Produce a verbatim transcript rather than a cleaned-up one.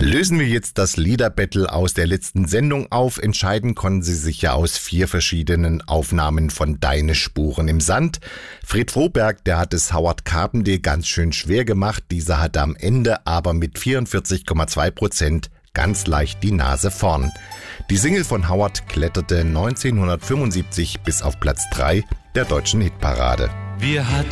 Lösen wir jetzt das Liederbattle aus der letzten Sendung auf. Entscheiden konnten Sie sich ja aus vier verschiedenen Aufnahmen von Deine Spuren im Sand. Fred Froberg, der hat es Howard Carpendale ganz schön schwer gemacht. Dieser hatte am Ende aber mit vierundvierzig Komma zwei Prozent ganz leicht die Nase vorn. Die Single von Howard kletterte neunzehnhundertfünfundsiebzig bis auf Platz drei der deutschen Hitparade. Wir hatten